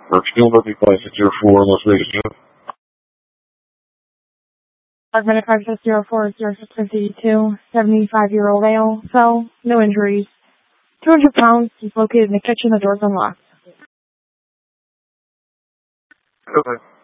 Birchfield, Rugby Place at 04, Las Vegas. Augmented Access 040652, 75-year-old male, fell, no injuries. 200 pounds, he's located in the kitchen, the door's unlocked. Okay.